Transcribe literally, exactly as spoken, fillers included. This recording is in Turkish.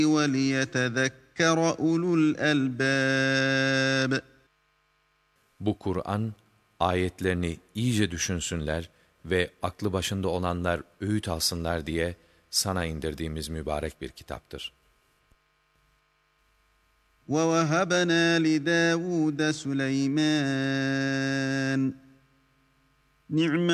وَلِيَتَذَكَّرَ أُولُو الْأَلْبَابِ. Bu Kur'an, ayetlerini iyice düşünsünler ve aklı başında olanlar öğüt alsınlar diye sana indirdiğimiz mübarek bir kitaptır. وَوَهَبْنَا لِدَاوُودَ سُلَيْمَانَ نِعْمَ